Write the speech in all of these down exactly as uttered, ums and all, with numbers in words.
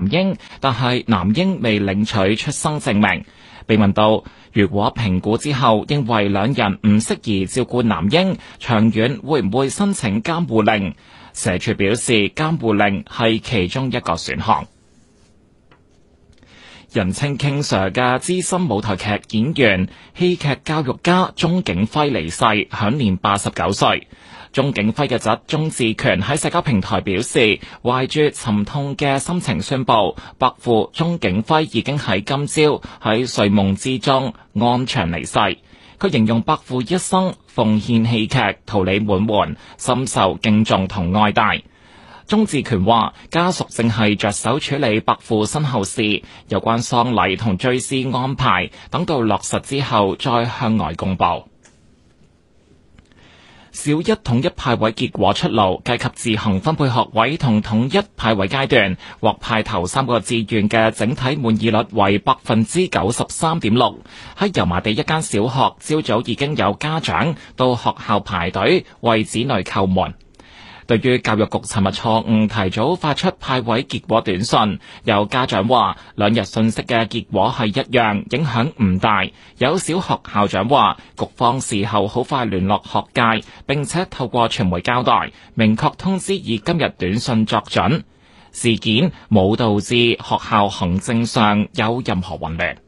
男嬰，但係男嬰未領取出生證明。被問到如果評估之後認為兩人唔適宜照顧男嬰，長遠會唔會申請監護令？社署表示，監護令係其中一個選項。人稱 King Sir 嘅資深舞台劇演員、戲劇教育家鍾景輝離世，享年八十九歲。鍾景輝嘅侄鍾志權喺社交平台表示，懷住沉痛嘅心情宣布，伯父鍾景輝已經喺今朝喺睡夢之中安詳離世。佢形容伯父一生奉獻戲劇，桃李滿門，深受敬重同愛戴。鍾志權話，家屬正係着手處理伯父身後事，有關喪禮同追思安排，等到落實之後再向外公佈。小一統一派位結果出爐，計及自行分配學位同統一派位階段，獲派頭三個志願嘅整體滿意率為百分之九十三點六。喺油麻地一間小學，朝早已經有家長到學校排隊為子女叩門。對於教育局尋日錯誤提早發出派位結果短信，有家長話兩日信息嘅結果係一樣，影響唔大。有小學校長話，局方事後好快聯絡學界，並且透過傳媒交代，明確通知以今日短信作準。事件冇導致學校行政上有任何混亂。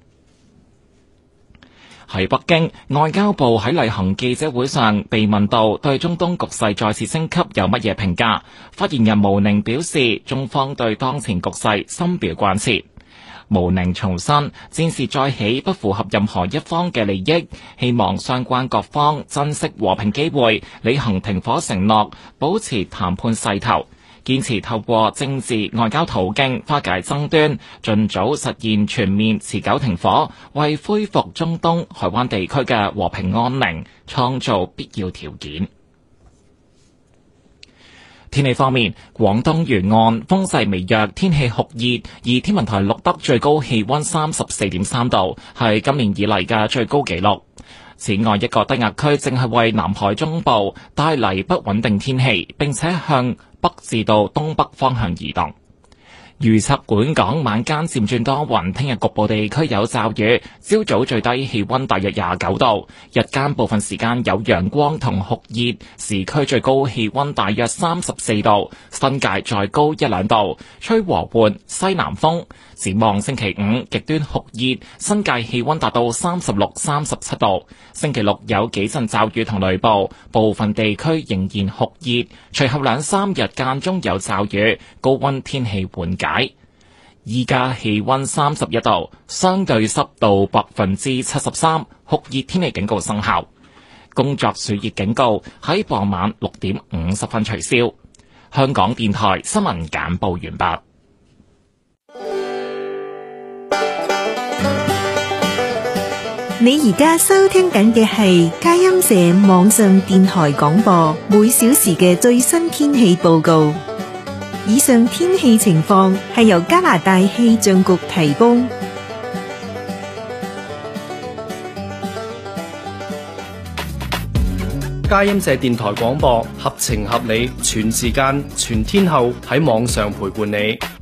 喺北京，外交部喺例行記者會上被問到對中東局勢再次升級有乜嘢評價，發言人毛寧表示，中方對當前局勢深表關切。毛寧重申，戰事再起不符合任何一方嘅利益，希望相關各方珍惜和平機會，履行停火承諾，保持談判勢頭，堅持透過政治外交途徑化解爭端，盡早實現全面持久停火，為恢復中東海灣地區嘅和平安寧創造必要條件。天氣方面，廣東沿岸風勢微弱，天氣酷熱，而天文台錄得最高氣溫三十四點三度，係今年以嚟嘅最高紀錄。此外，一個低壓區正係為南海中部帶嚟不穩定天氣，並且向北至到東北方向移動。預測本港晚間漸轉多雲，聽日局部地區有驟雨，朝早最低氣溫大約廿九度，日間部分時間有陽光同酷熱，市區最高氣溫大約三十四度，新界再高一兩度，吹和緩西南風。展望星期五極端酷熱，新界氣溫達到三十六、三十七度。星期六有幾陣驟雨同雷暴，部分地區仍然酷熱，隨後兩三日間中有驟雨，高溫天氣緩解。依家氣溫三十一度，相對濕度百分之七十三，酷熱天氣警告生效。工作暑熱警告喺傍晚六點五十分取消。香港電台新聞簡報完畢。 你而家收聽緊嘅係佳音社網上電台廣播，每小時嘅最新天氣報告。以上天氣情況係由加拿大氣象局提供。 佳音社電台廣播合情合理，全時間、全天候喺網上陪伴你。